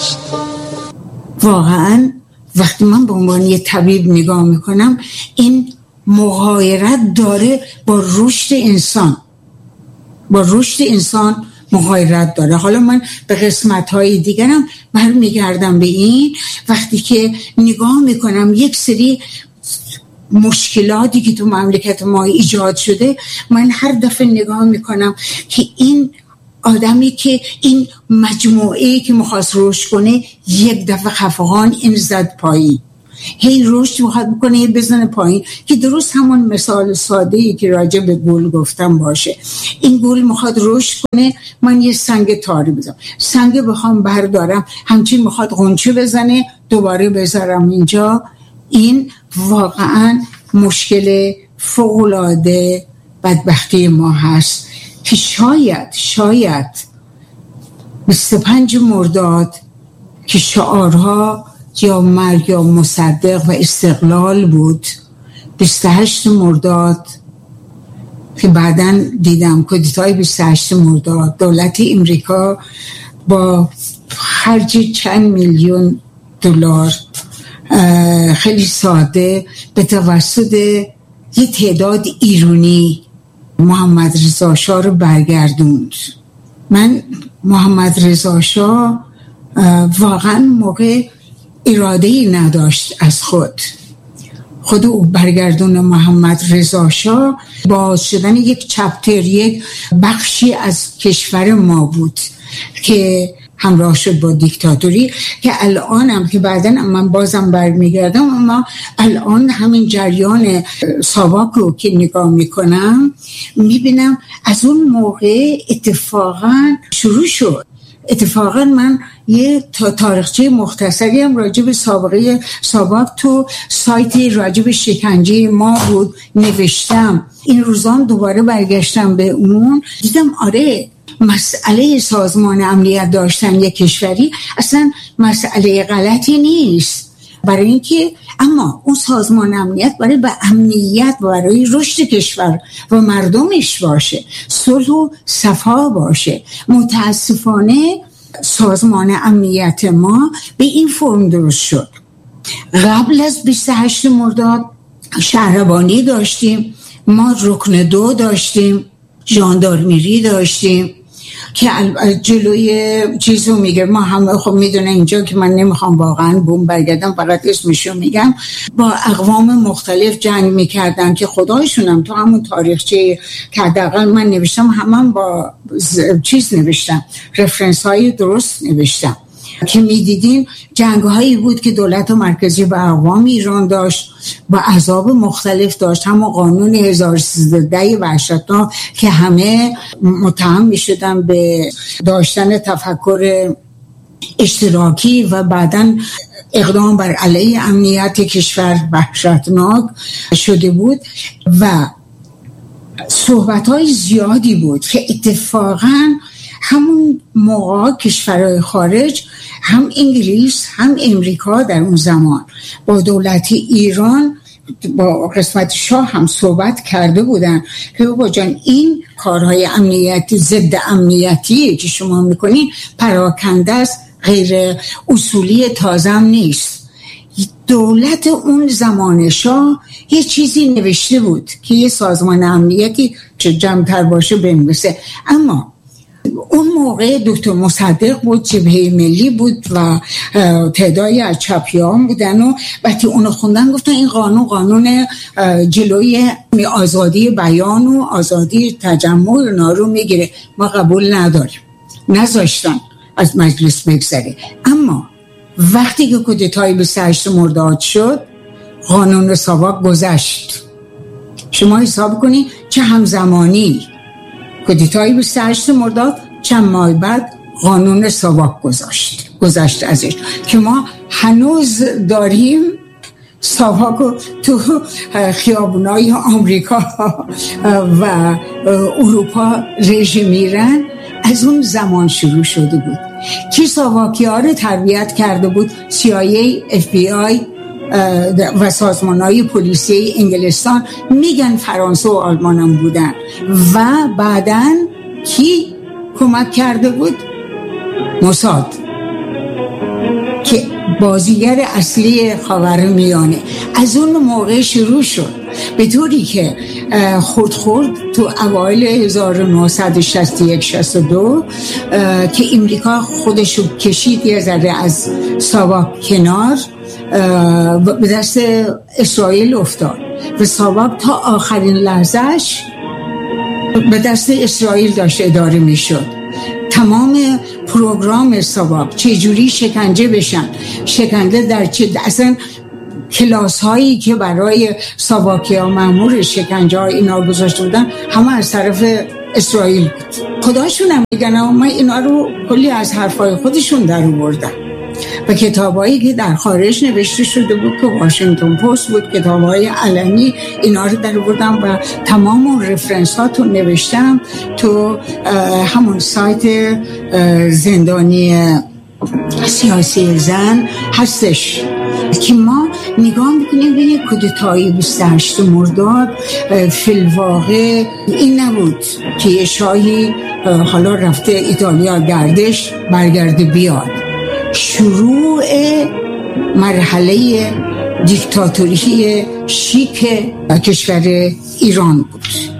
گذشت. واقعا وقتی من به عنوان یه طبیب نگاه میکنم، این مغایرت داره با رشد انسان مغایرت داره. حالا من به قسمت‌های دیگرم برمیگردم به این. وقتی که نگاه میکنم یک سری مشکلاتی که تو مملکت ما ایجاد شده، من هر دفعه نگاه میکنم که این آدمی که این مجموعه‌ای که میخواست رشد کنه یک دفعه خفقان این زد پایین، هی رشد میخواد بکنه هی بزنه پایین، که درست همون مثال ساده‌ای که راجع به گل گفتم باشه. این گل میخواد رشد کنه، من یه سنگ تاری بزنم، سنگ بخوام بردارم همچین میخواد غنچه بزنه دوباره بذارم اینجا. این واقعا مشکل فوق‌العاده بدبختی ما هست که شاید 25 مرداد که شعارها یا مرگ یا مصدق و استقلال بود، 28 مرداد که بعداً دیدم کودتای 28 مرداد دولت امریکا با خرج چند میلیون دلار خیلی ساده به توسط یه تعداد ایرانی محمد رضا شاه رو برگردوند. من محمد رضا شاه واقعا موقع اراده‌ای نداشت از خود او برگردون محمد رضا شاه باز شدن یک چپتر، یک بخشی از کشور ما بود که همراه شد با دیکتاتوری، که الانم که بعداً من بازم برمیگردم، اما الان همین جریان ساواکو که نگاه میکنم میبینم از اون موقع اتفاقاً شروع شد. اتفاقاً من یه تاریخچه مختصری هم راجع به سابقه ساواک تو سایت راجع به شکنجه ما بود نوشتم. این روزان دوباره برگشتم به اون، دیدم آره مسئله سازمان امنیت داشتن یک کشوری اصلا مسئله غلطی نیست، برای اینکه اما اون سازمان امنیت برای به امنیت و برای رشد کشور و مردمش باشه، صلح و صفا باشه. متاسفانه سازمان امنیت ما به این فرم درست شد. قبل از 28 مرداد شهربانی داشتیم، ما رکن 2 داشتیم، ژاندارمری داشتیم که جلوی چیزو میگه. ما همه خب میدونه اینجا که من نمیخوام واقعا بوم برگردم، فقط اسمشو میگم، با اقوام مختلف جنگ میکردن که خدایشونم تو همون تاریخچه که حداقل من نوشتم همون با چیز نوشتم، رفرنس های درست نوشتم که میدیدین جنگ هایی بود که دولت مرکزی با اقوام ایران داشت، با احزاب مختلف داشت. همون قانون 1310 وحشتناک که همه متهم میشدن به داشتن تفکر اشتراکی و بعداً اقدام بر علیه امنیت کشور وحشتناک شده بود و صحبت‌های زیادی بود که اتفاقاً همون موقع کشورهای خارج، هم انگلیس هم امریکا در اون زمان با دولت ایران با قسمت شاه هم صحبت کرده بودن که بابا جان این کارهای امنیتی ضد امنیتی که شما میکنین پراکنده است، غیر اصولی تازم نیست. دولت اون زمان شاه یه چیزی نوشته بود که یه سازمان امنیتی چه جمع‌تر باشه بنویسه، اما اون موقع دکتر مصدق بود، جبهه ملی بود و تعدادی از چپیان بودن و وقتی اونو خوندن گفتن این قانون جلوی آزادی بیان و آزادی تجمع اونا رو میگیره، ما قبول نداریم. نذاشتن از مجلس بگذره. اما وقتی که کودتای 28 مرداد شد قانون ساواک گذشت. شما حساب کنید چه همزمانی، کودتای 28 مرداد چند ماه بعد قانون ساواک گذشت ازش که ما هنوز داریم ساواکو تو خیابونای آمریکا و اروپا رژه میرن. از اون زمان شروع شده بود. کی ساواکی ها رو تربیت کرده بود؟ CIA، FBI و سازمان‌های پلیسی انگلستان، میگن فرانسه و آلمان هم بودن. و بعدن کی کمک کرده بود؟ موساد. که بازیگر اصلی خاورمیانه از اون موقع شروع شد، به طوری که خورد تو اوایل 1961-62 که امریکا خودشو کشید یه ذره از ساواک کنار، به دست اسرائیل افتاد و ساواک تا آخرین لحظهش به دست اسرائیل داشت اداره می شد. تمام پروگرام ساواک چجوری شکنجه بشن، شکنجه در چه، اصلا کلاس هایی که برای ساواکی ها مأمور شکنجه ها اینا گذاشته بودن همه از طرف اسرائیل بود. خداشون هم میگن من اینا رو کلی از حرفای خودشون در آوردن و کتابایی که در خارج نوشته شده بود تو واشنگتن پست بود، کتابای علنی اینا رو در آوردم و تمام اون رفرنس ها تو نوشتم تو همون سایت زندانی سیاسی زن هستش که ما نگاه میکنیم به یک کودتای 28 مرداد فی الواقع این نبود که یه شاهی حالا رفته ایتالیا گردش برگرده بیاد. شروع مرحله دیکتاتوری شیک کشور ایران بود.